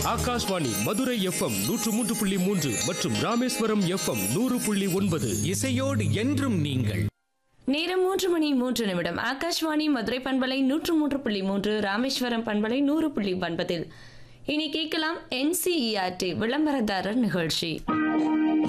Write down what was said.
Akashvani Madurai FM 103.3 மற்றும் Rameswaram FM 100.9. இசையோடு என்றும் நீங்கள். நேரம் 3:03. ஆகாஷ்வாணி மதுரை பண்பலை 103.3, ராமேஸ்வரம் பண்பலை 100.9. இனி கேட்கலாம் NCERT விளம்பரதாரர் நிகழ்ச்சி.